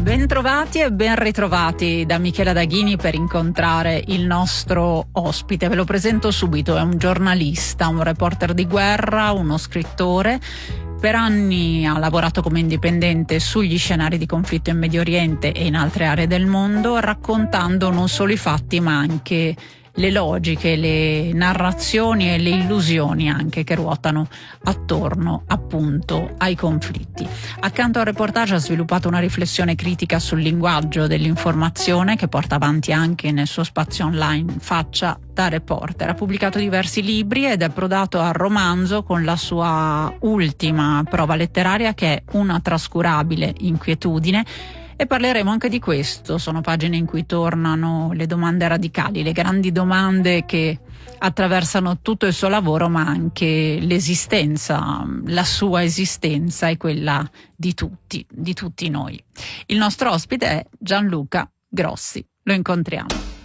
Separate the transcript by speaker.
Speaker 1: Bentrovati e ben ritrovati da Michela Daghini per incontrare il nostro ospite. Ve lo presento subito, è un giornalista, un reporter di guerra, uno scrittore. Per anni ha lavorato come indipendente sugli scenari di conflitto in Medio Oriente e in altre aree del mondo, raccontando non solo i fatti ma anche le logiche, le narrazioni e le illusioni anche che ruotano attorno appunto ai conflitti. Accanto al reportage ha sviluppato una riflessione critica sul linguaggio dell'informazione che porta avanti anche nel suo spazio online Faccia da Reporter. Ha pubblicato diversi libri ed è approdato al romanzo con la sua ultima prova letteraria, che è Una trascurabile inquietudine. E parleremo anche di questo. Sono pagine in cui tornano le domande radicali, le grandi domande che attraversano tutto il suo lavoro, ma anche l'esistenza, la sua esistenza e quella di tutti noi. Il nostro ospite è Gianluca Grossi. Lo incontriamo.